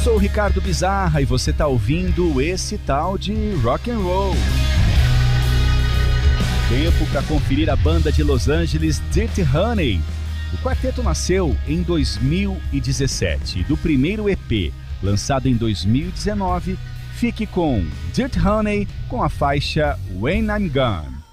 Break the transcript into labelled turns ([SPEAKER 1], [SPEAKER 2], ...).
[SPEAKER 1] sou o Ricardo Bizarra e você tá ouvindo esse tal de rock and roll. Tempo para conferir a banda de Los Angeles Dirty Honey. O quarteto nasceu em 2017. Do primeiro EP, lançado em 2019, fique com Dirty Honey com a faixa When I'm Gone.